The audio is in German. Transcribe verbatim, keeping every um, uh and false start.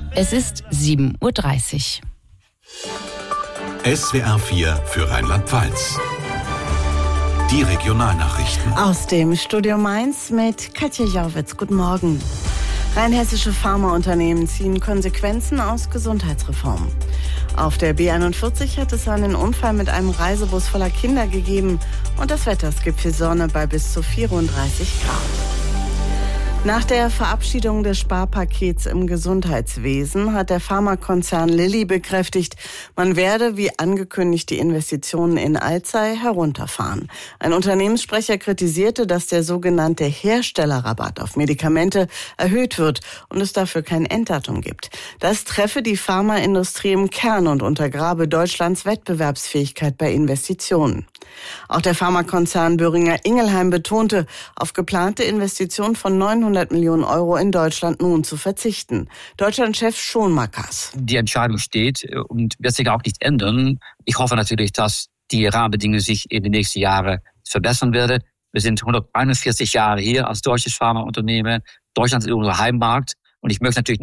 Es ist sieben Uhr dreißig. S W R vier für Rheinland-Pfalz. Die Regionalnachrichten. Aus dem Studio Mainz mit Katja Jauwitz. Guten Morgen. Rheinhessische Pharmaunternehmen ziehen Konsequenzen aus Gesundheitsreform. Auf der B einundvierzig hat es einen Unfall mit einem Reisebus voller Kinder gegeben. Und das Wetter, es gibt viel Sonne bei bis zu vierunddreißig Grad. Nach der Verabschiedung des Sparpakets im Gesundheitswesen hat der Pharmakonzern Lilly bekräftigt, man werde, wie angekündigt, die Investitionen in Alzey herunterfahren. Ein Unternehmenssprecher kritisierte, dass der sogenannte Herstellerrabatt auf Medikamente erhöht wird und es dafür kein Enddatum gibt. Das treffe die Pharmaindustrie im Kern und untergrabe Deutschlands Wettbewerbsfähigkeit bei Investitionen. Auch der Pharmakonzern Boehringer Ingelheim betonte, auf geplante Investitionen von neunhundert Millionen Euro in Deutschland nun zu verzichten. Deutschlandchef Schoenmakers. Die Entscheidung steht und wird sich auch nicht ändern. Ich hoffe natürlich, dass die Rahmenbedingungen sich in den nächsten Jahren verbessern werden. Wir sind hunderteinundvierzig Jahre hier als deutsches Pharmaunternehmen. Deutschland ist unser Heimmarkt und ich möchte natürlich